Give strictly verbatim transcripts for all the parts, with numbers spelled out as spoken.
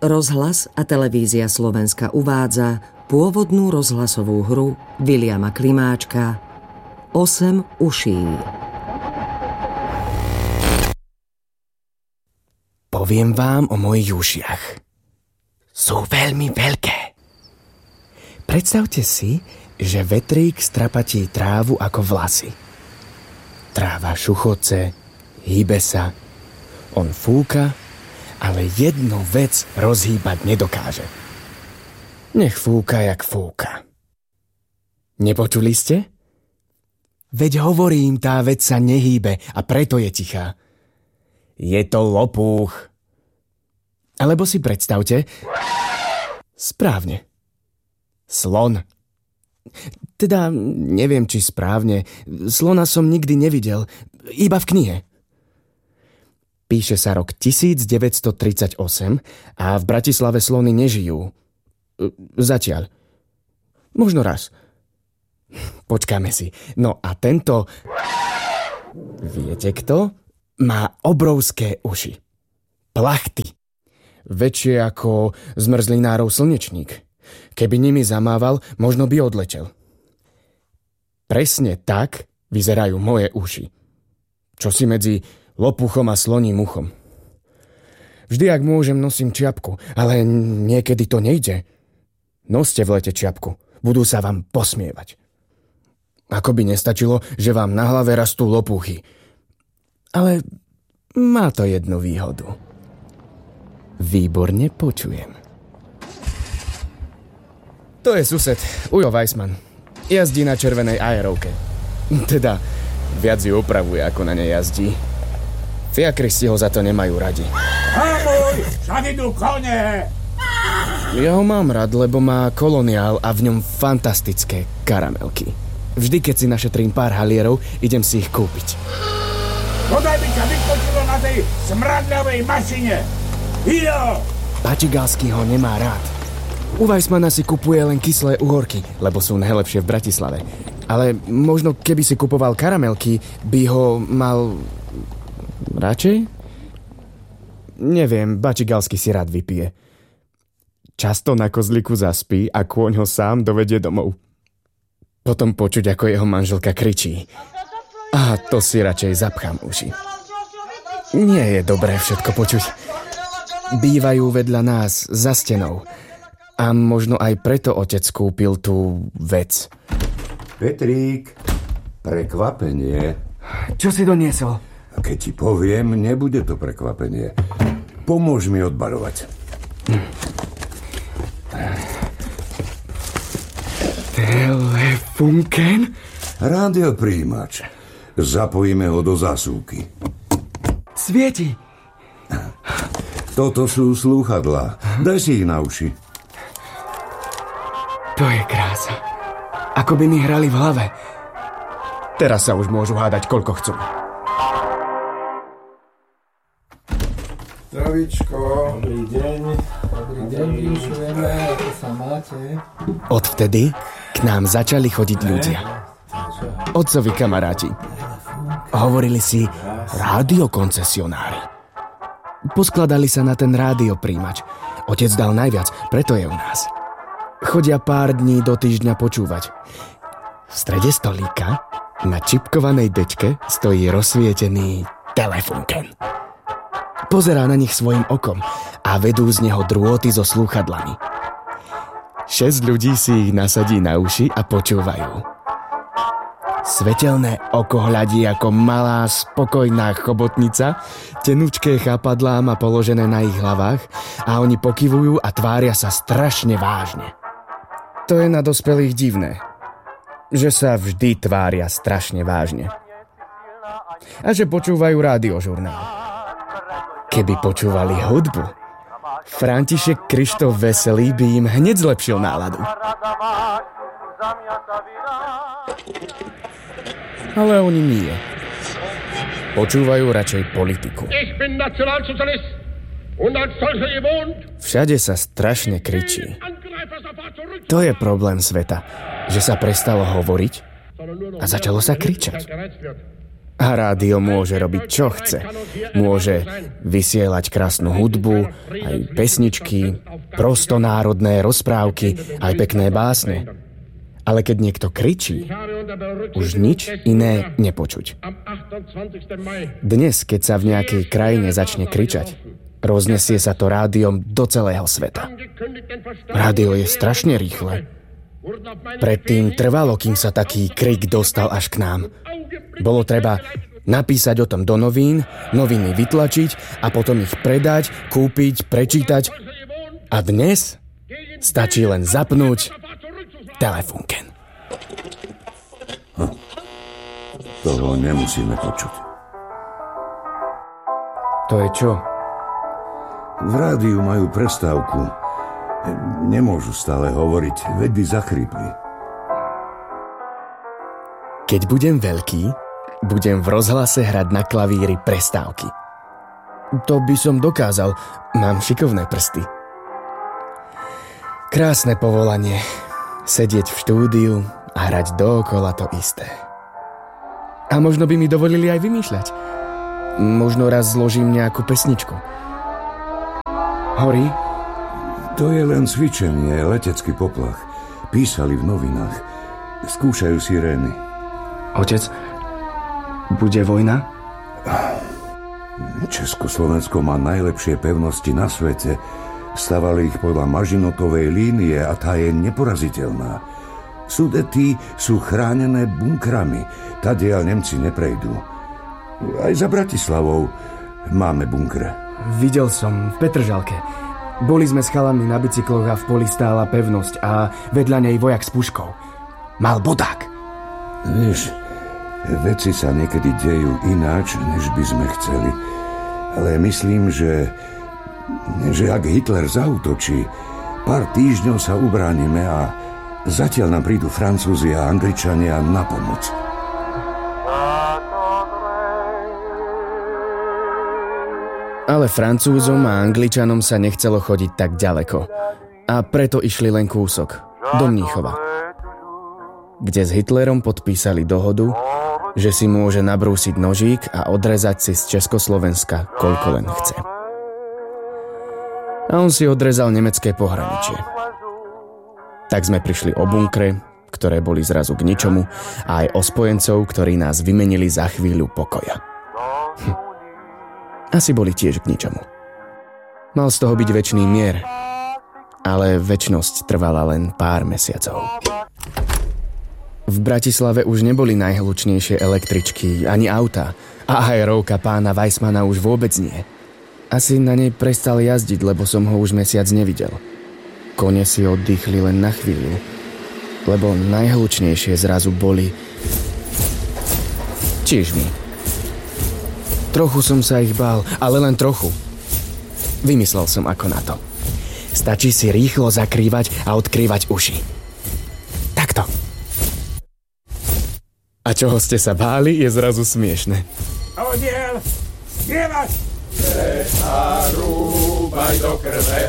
Rozhlas a televízia Slovenska uvádza pôvodnú rozhlasovú hru Viliama Klimáčka Osem uší. Poviem vám o mojich ušiach. Sú veľmi veľké. Predstavte si, že vetrík strapatí trávu ako vlasy. Tráva šuchoce, hýbe sa. On fúka, ale jednu vec rozhýbať nedokáže. Nech fúka, jak fúka. Nepočuli ste? Veď hovorím, tá vec sa nehýbe a preto je tichá. Je to lopúch. Alebo si predstavte... Správne. Slon. Teda neviem, či správne. Slona som nikdy nevidel. Iba v knihe. Píše sa rok devätnásťtridsaťosem a v Bratislave slony nežijú. Zatiaľ. Možno raz. Počkáme si. No a tento... Viete kto? Má obrovské uši. Plachty. Väčšie ako zmrzlinárov slnečník. Keby nimi zamával, možno by odletel. Presne tak vyzerajú moje uši. Čosi medzi lopuchom a sloním uchom. Vždy, ak môžem, nosím čiapku, ale niekedy to nejde. Noste v lete čiapku, budú sa vám posmievať. Ako by nestačilo, že vám na hlave rastú lopuchy. Ale má to jednu výhodu. Výborne počujem. To je sused, Ujo Weissman. Jazdí na červenej aerovke. Teda, viac ju opravuje, ako na nej jazdí. Fiakristi ho za to nemajú radi. Hamuj, však idú kone! Ja ho mám rád, lebo má koloniál a v ňom fantastické karamelky. Vždy, keď si našetrím pár halierov, idem si ich kúpiť. Podaj by ťa vyskočilo na tej smradľavej mašine! Ijo! Pačigalský ho nemá rád. U Weissmana si kupuje len kyslé uhorky, lebo sú najlepšie v Bratislave. Ale možno keby si kupoval karamelky, by ho mal... radšej? Neviem, Bačigalský si rád vypije. Často na kozliku zaspí a kôň ho sám dovedie domov. Potom počuť, ako jeho manželka kričí. A to si radšej zapchám uši. Nie je dobré všetko počuť. Bývajú vedľa nás za stenou. A možno aj preto otec kúpil tú vec. Petrík, prekvapenie. Čo si doniesol? A keď ti poviem, nebude to prekvapenie. Pomôž mi odbarovať. Telefunken? Rádiopríjimač. Zapojíme ho do zásuvky. Svieti. Toto sú slúchadlá. Daj si ich na uši. To je krása. Ako by mi hrali v hlave. Teraz sa už môžu hádať, koľko chcú. Zdravíčko. Dobrý deň. Dobrý deň, vyušujeme, ako sa máte. Odvtedy k nám začali chodiť ľudia. Otcovi kamaráti. Hovorili si rádiokoncesionári. Poskladali sa na ten rádiopríjimač. Otec dal najviac, preto je u nás. Chodia pár dní do týždňa počúvať. V strede stolíka na čipkovanej dečke stojí rozsvietený telefunken. Pozerá na nich svojim okom a vedú z neho drôty so slúchadlami. Šesť ľudí si ich nasadí na uši a počúvajú. Svetelné oko hľadí ako malá, spokojná chobotnica, tenučké chápadlá má položené na ich hlavách a oni pokyvujú a tvária sa strašne vážne. To je na dospelých divné, že sa vždy tvária strašne vážne. A že počúvajú rádiožurnál. Keby počúvali hudbu, František Krištof Veselý by im hneď zlepšil náladu. Ale oni nie. Počúvajú radšej politiku. Všade sa strašne kričí. To je problém sveta, že sa prestalo hovoriť a začalo sa kričať. A rádio môže robiť, čo chce. Môže vysielať krásnu hudbu, aj pesničky, prostonárodné rozprávky, aj pekné básne. Ale keď niekto kričí, už nič iné nepočuť. Dnes, keď sa v nejakej krajine začne kričať, roznesie sa to rádiom do celého sveta. Rádio je strašne rýchle. Predtým trvalo, kým sa taký krik dostal až k nám. Bolo treba napísať o tom do novín, noviny vytlačiť a potom ich predať, kúpiť, prečítať. A dnes stačí len zapnúť telefónken. Hm. Toho nemusíme počuť. To je čo? V rádiu majú prestávku. Nemôžu stále hovoriť, veď by zachrypli. Keď budem veľký, budem v rozhlase hrať na klavíri prestávky. To by som dokázal, mám šikovné prsty. Krásne povolanie. Sedieť v štúdiu a hrať dookola to isté. A možno by mi dovolili aj vymýšľať. Možno raz zložím nejakú pesničku. Horí? To je len cvičenie, letecký poplach. Písali v novinách. Skúšajú sirény. Otec, bude vojna? Československo má najlepšie pevnosti na svete. Stavali ich podľa Mažinotovej línie a tá je neporaziteľná. Sudety sú chránené bunkrami. Tadiaľ Nemci neprejdú. Aj za Bratislavou máme bunkre. Videl som v Petržalke. Boli sme s chalami na bicykloch a v poli stála pevnosť a vedľa nej vojak s puškou. Mal bodák. Vieš, veci sa niekedy dejú ináč, než by sme chceli. Ale myslím, že, že ak Hitler zaútočí, pár týždňov sa ubránime a zatiaľ nám prídu Francúzi a Angličania na pomoc. Ale Francúzom a Angličanom sa nechcelo chodiť tak ďaleko. A preto išli len kúsok, do Mníchova, kde s Hitlerom podpísali dohodu, že si môže nabrúsiť nožík a odrezať si z Československa, koľko len chce. A on si odrezal nemecké pohraničie. Tak sme prišli o bunkre, ktoré boli zrazu k ničomu, a aj o spojencov, ktorí nás vymenili za chvíľu pokoja. Hm. Asi boli tiež k ničomu. Mal z toho byť večný mier, ale večnosť trvala len pár mesiacov. V Bratislave už neboli najhlučnejšie električky ani auta a aerovka pána Weissmana už vôbec nie. Asi na nej prestal jazdiť, lebo som ho už mesiac nevidel. Kone si oddychli len na chvíľu, lebo najhlučnejšie zrazu boli čižmy. Trochu som sa ich bál, ale len trochu. Vymyslel som ako na to. Stačí si rýchlo zakrývať a odkrývať uši. Takto. A čoho ste sa báli, je zrazu smiešne. Odiel, spievať! Nezarúbaj do krve,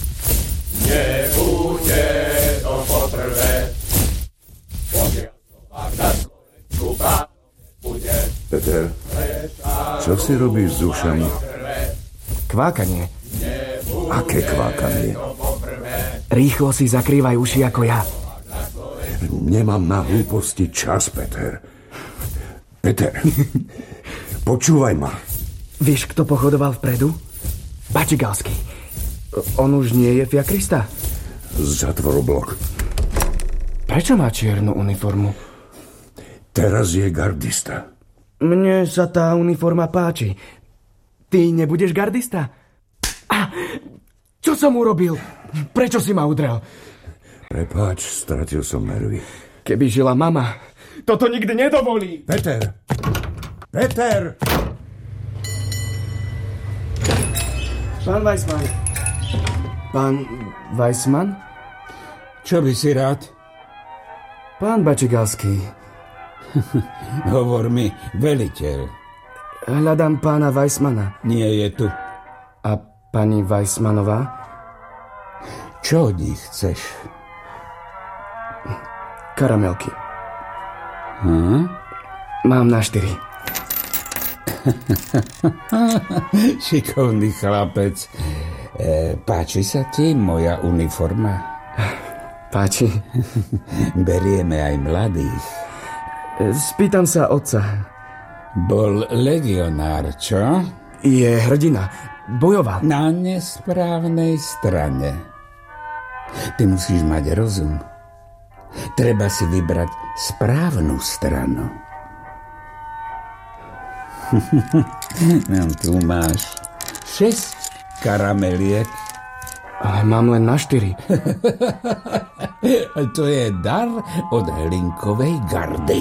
nebude to potrvé. Pokiaľ to pak na Slovensku pánom bude. Peter, čo si robíš s ušami? Kvákanie. Aké kvákanie? Rýchlo si zakrývaj uši ako ja. Nemám na hlúposti čas, Peter. Peter, počúvaj ma. Vieš, kto pochodoval vpredu? Bačigalský. On už nie je fiakrista? Zatvoroblok. Prečo má čiernu uniformu? Teraz je gardista. Mne sa tá uniforma páči. Ty nebudeš gardista? A, čo som urobil? Prečo si ma udrel? Prepáč, stratil som nervy. Keby žila mama, toto nikdy nedovolí. Peter! Peter! Pán Weissman. Pán Weissman? Čo by si rád? Pán Bačigalský. Hovor mi, veliteľ. Hľadám pána Weissmana. Nie je tu. A pani Weissmanová? Čo od nich chceš? Karamelky. Hm? Mám na štyri. Šikovný chlapec. E, páči sa ti moja uniforma? Páči. Berieme aj mladých. Spýtam sa otca. Bol legionár, čo? Je hrdina. Bojoval. Na nesprávnej strane. Ty musíš mať rozum. Treba si vybrať správnu stranu. No, tu máš šesť karameliek. Ale mám len na štyri. To je dar od Hlinkovej gardy.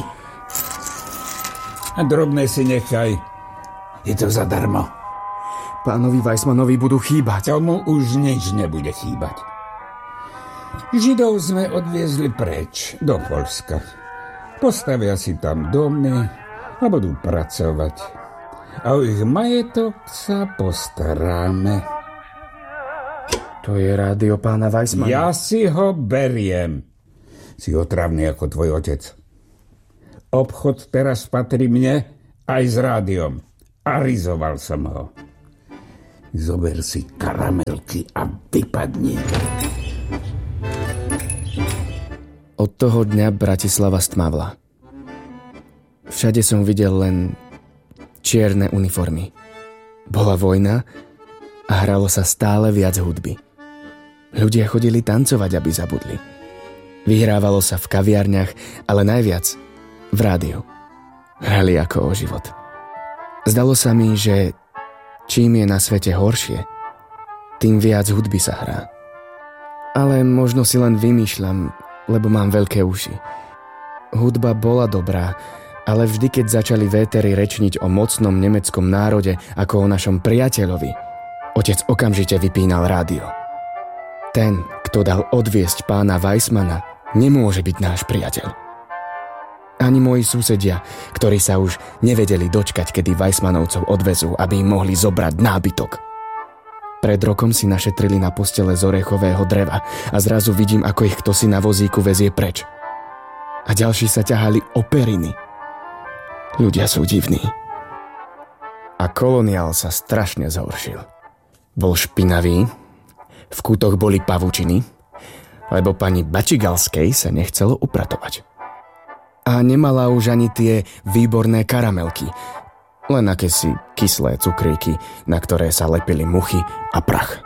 A drobné si nechaj. Je to zadarmo. Pánovi Weissmanovi budú chýbať. Tomu už nič nebude chýbať. Židov sme odviezli preč do Poľska. Postavia si tam domy a budú pracovať. A o ich majetok sa postaráme. To je rádio pána Weissmana. Ja si ho beriem. Si otravný ako tvoj otec. Obchod teraz patrí mne aj s rádiom. Arizoval som ho. Zober si karamelky a vypadni. Od toho dňa Bratislava stmavla. Všade som videl len čierne uniformy. Bola vojna a hralo sa stále viac hudby. Ľudia chodili tancovať, aby zabudli. Vyhrávalo sa v kaviarniach, ale najviac v rádiu. Hrali ako o život. Zdalo sa mi, že čím je na svete horšie, tým viac hudby sa hrá. Ale možno si len vymýšľam, lebo mám veľké uši. Hudba bola dobrá, ale vždy, keď začali vétery rečniť o mocnom nemeckom národe ako o našom priateľovi, otec okamžite vypínal rádio. Ten, kto dal odviesť pána Weissmana, nemôže byť náš priateľ. Ani moji susedia, ktorí sa už nevedeli dočkať, kedy Weissmanovcov odvezú, aby im mohli zobrať nábytok. Pred rokom si našetrili na postele z orechového dreva a zrazu vidím, ako ich ktosi na vozíku vezie preč. A ďalší sa ťahali o periny. Ľudia sú divní. A koloniál sa strašne zhoršil. Bol špinavý, v kútoch boli pavučiny, lebo pani Bačigalskej sa nechcelo upratovať. A nemala už ani tie výborné karamelky, len akési kyslé cukríky, na ktoré sa lepili muchy a prach.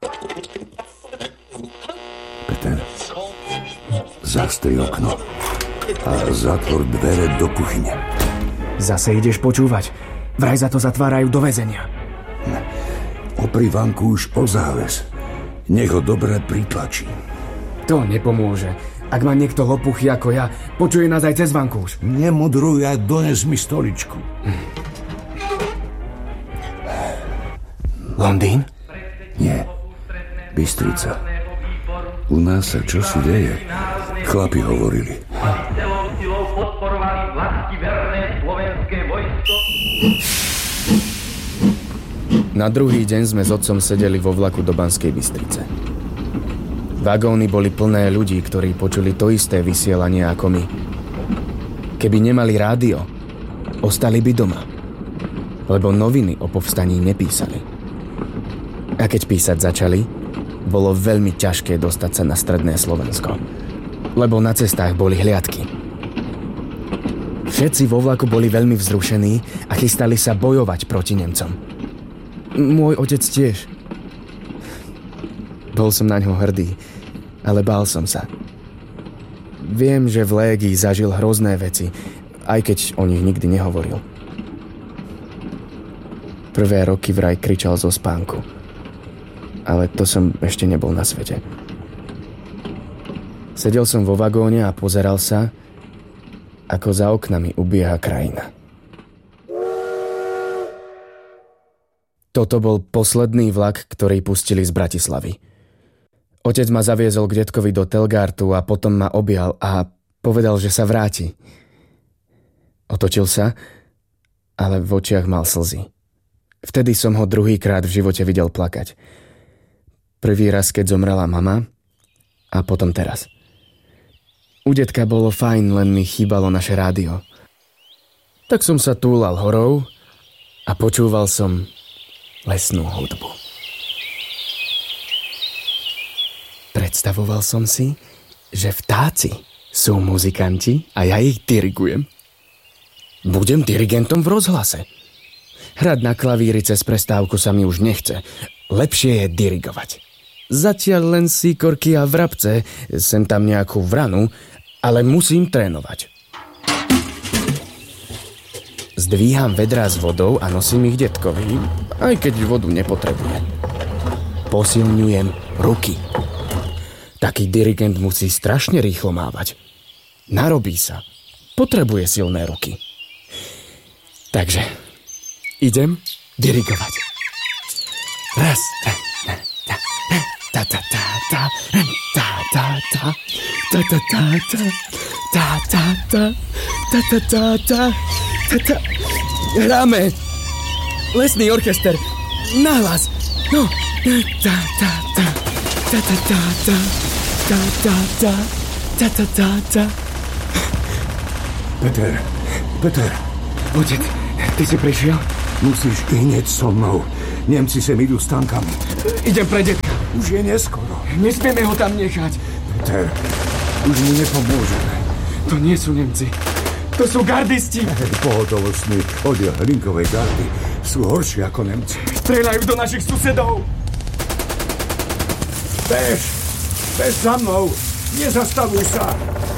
Peter, zastri okno a zatvor dvere do kuchyne. Zase ideš počúvať. Vraj za to zatvárajú do väzenia. Opri vanku už o záves. Nech ho dobre pritlačí. To nepomôže. Ak má niekto lopuchy ako ja, počuje nás aj cez vankúš. Nemudruj a dones mi stoličku. Hm. Londýn? Nie. Bystrica. U nás sa čosi deje. Chlapi hovorili. Na druhý deň sme s otcom sedeli vo vlaku do Banskej Bystrice. Vagóny boli plné ľudí, ktorí počuli to isté vysielanie ako my. Keby nemali rádio, ostali by doma, lebo noviny o povstaní nepísali. A keď písať začali, bolo veľmi ťažké dostať sa na stredné Slovensko, lebo na cestách boli hliadky. Všetci vo vlaku boli veľmi vzrušení a chystali sa bojovať proti Nemcom. Môj otec tiež. Bol som na ňo hrdý, ale bál som sa. Viem, že v légii zažil hrozné veci, aj keď o nich nikdy nehovoril. Prvé roky vraj kričal zo spánku, ale to som ešte nebol na svete. Sedel som vo vagóne a pozeral sa, ako za oknami ubieha krajina. Toto bol posledný vlak, ktorý pustili z Bratislavy. Otec ma zaviezol k detkovi do Telgártu a potom ma objal a povedal, že sa vráti. Otočil sa, ale v očiach mal slzy. Vtedy som ho druhýkrát v živote videl plakať. Prvý raz, keď zomrela mama, a potom teraz. U detka bolo fajn, len mi chýbalo naše rádio. Tak som sa túlal horou a počúval som lesnú hudbu. Predstavoval som si, že vtáci sú muzikanti a ja ich dirigujem. Budem dirigentom v rozhlase. Hrať na klavíri cez prestávku sa mi už nechce. Lepšie je dirigovať. Zatiaľ len síkorky a vrabce, sem tam nejakú vranu, ale musím trénovať. Zdvíham vedrá s vodou a nosím ich detkovi, aj keď vodu nepotrebuje. Posilňujem ruky. Taký dirigent musí strašne rýchlo mávať. Narobí sa. Potrebuje silné ruky. Takže idem dirigovať. Raz. Ta ta ta ta ta ta ta ta ta ta ta ta ta ta ta ta ta ta. Hráme. Lesný orchester. Nahlas. No. Ta ta ta ta ta ta ta ta ta ta ta ta ta ta. Peter, Peter. Otec, ty si prišiel? Musíš hneď so mnou. Nemci sem idú s tankami. Idem pre detka. Už je neskoro. Nesmieme ho tam nechať. Peter, už mu nepomôžeme. To nie sú Nemci. To sú gardisti. Pohotovostný oddiel Hlinkovej gardy sú horší ako Nemci. Strieľajú do našich susedov. Bež, bež za mnou. Nezastavuj sa.